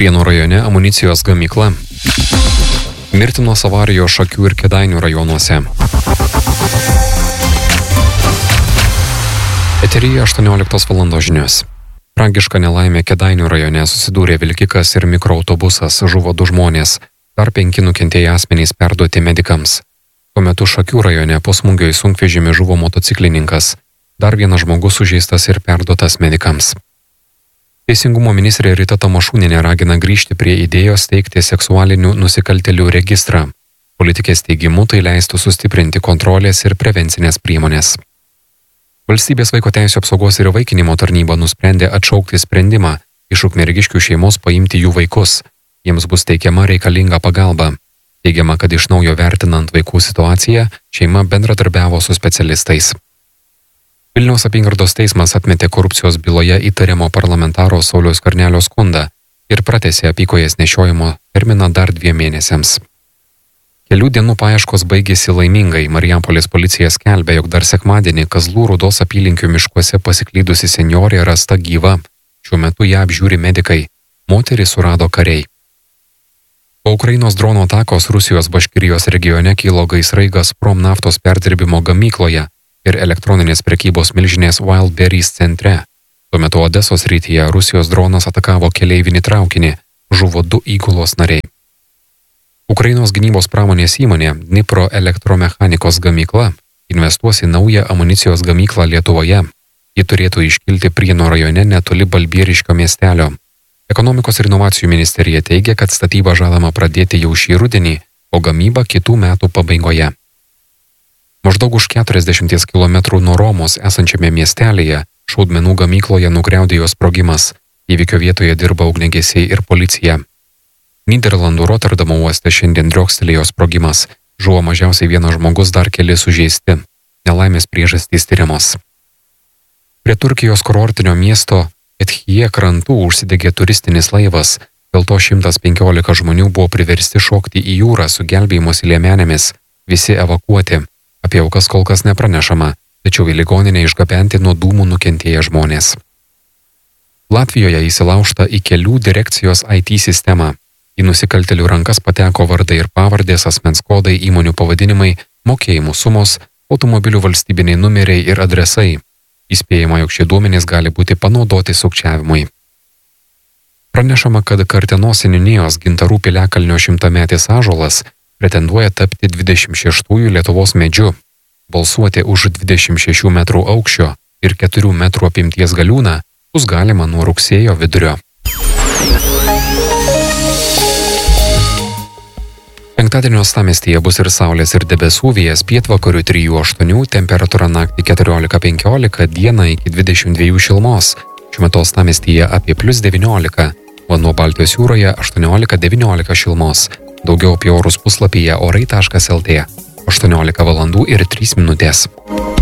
Prienų rajone amunicijos gamykla. Mirtinos avarijos Šakių ir Kėdainių rajonuose. Eteryje 18 valandos žinios. Tragiška nelaimė Kėdainių rajone susidūrė vilkikas ir mikroautobusas, žuvo 2 žmonės, dar 5 nukentėję asmenys perduoti medikams. Tuo metu Šakių rajone po smūgio į sunkvežimį žuvo motociklininkas, dar vienas žmogus sužeistas ir perduotas medikams. Teisingumo ministrė Rita Tamašūnienė ragina grįžti prie idėjos steigti seksualinių nusikaltėlių registrą. Politikės teigimu tai leistų sustiprinti kontrolės ir prevencinės priemonės. Valstybės vaiko teisių apsaugos ir įvaikinimo tarnyba nusprendė atšaukti sprendimą iš Ukmergiškių šeimos paimti jų vaikus. Jiems bus teikiama reikalinga pagalba. Teigiama, kad iš naujo vertinant vaikų situaciją, šeima bendradarbiavo su specialistais. Vilniaus apygardos teismas atmetė korupcijos byloje įtariamo parlamentaro Sauliaus Skvernelio skundą ir pratęsė apykojės nešiojimo terminą dar 2 mėnesiams. Kelių dienų paieškos baigėsi laimingai. Marijampolės policija skelbė, jog dar sekmadienį Kazlų Rūdos apylinkių miškuose pasiklydusi senjorė rasta gyva. Šiuo metu ją apžiūri medikai. Moterį surado kariai. Po Ukrainos drono atakos Rusijos Baškirijos regione kilo gaisrai Gazprom naftos perdirbimo gamykloje ir elektroninės prekybos milžinės Wildberries centre. Tuo metu Odesos srityje Rusijos dronas atakavo keleivinį traukinį, žuvo 2 įgulos nariai. Ukrainos gynybos pramonės įmonė Dnipro elektromechanikos gamykla investuos į naują amunicijos gamyklą Lietuvoje. Ji turėtų iškilti Prienų rajone netoli Balbieriškio miestelio. Ekonomikos ir inovacijų ministerija teigia, kad statybą žadama pradėti jau šį rudenį, o gamyba kitų metų pabaigoje. Maždaug už 40 km nuo Romos esančiame miestelėje šaudmenų gamykloje nugriaudėjo sprogimas. Įvykio vietoje dirba ugniagesiai ir policija. Nyderlandų Roterdamo uoste šiandien driokstelėjo sprogimas. Žuvo mažiausiai 1 žmogus, dar keli sužeisti. Nelaimės priežastys tyriamos. Prie Turkijos kurortinio miesto Ethije krantų užsidegė turistinis laivas. Dėl to 115 žmonių buvo priversti šokti į jūrą su gelbėjimosi liemenėmis. Visi evakuoti. Apie aukas kol kas nepranešama, tačiau į ligoninę išgabenti nuo dūmų nukentėję žmonės. Latvijoje įsilaužta į kelių direkcijos IT sistemą. Į nusikaltėlių rankas pateko vardai ir pavardės, asmens kodai, įmonių pavadinimai, mokėjimų sumos, automobilių valstybiniai numeriai ir adresai. Įspėjama, jog šie duomenys gali būti panaudoti sukčiavimui. Pranešama, kad Kartenos seniūnijos Gintarų piliakalnio 100-metis ąžuolas pretenduoja tapti 26-ųjų Lietuvos medžiu. Balsuoti už 26 metrų aukščio ir 4 metrų apimties galiūną bus galima nuo rugsėjo vidurio. Penktadienio uostamiestyje bus ir saulės ir debesų, vėjas pietvakarių 3-8, temperatūra naktį 14-15, dieną iki 22 šilumos. Šiuo metu uostamiestyje apie +19, vanduo Baltijos jūroje 18-19 šilumos. Daugiau apie orus puslapyje orai.lt. 18 valandų ir 3 minutės.